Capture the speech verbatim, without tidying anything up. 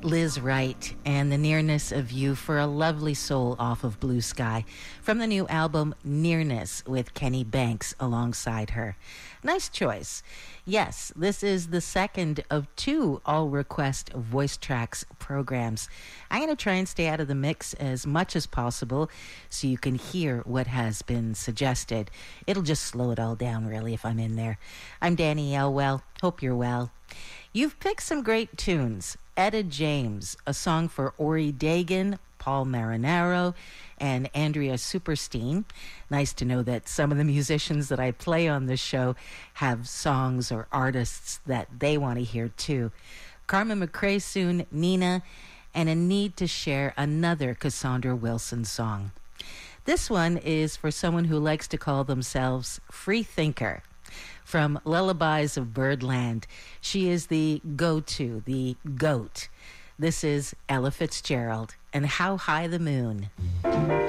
Liz Wright and The Nearness of You for a lovely soul off of Blue Sky from the new album Nearness with Kenny Banks alongside her. Nice choice. Yes, this is the second of two All Request Voice Tracks programs. I'm going to try and stay out of the mix as much as possible so you can hear what has been suggested. It'll just slow it all down, really, if I'm in there. I'm Danny Elwell. Hope you're well. You've picked some great tunes. Etta James, a song for Ori Dagan, Paul Marinaro, and Andrea Superstein. Nice to know that some of the musicians that I play on this show have songs or artists that they want to hear too. Carmen McRae soon, Nina, and a need to share another Cassandra Wilson song. This one is for someone who likes to call themselves free thinker. From Lullabies of Birdland, she is the go-to, the GOAT. This is Ella Fitzgerald and How High the Moon.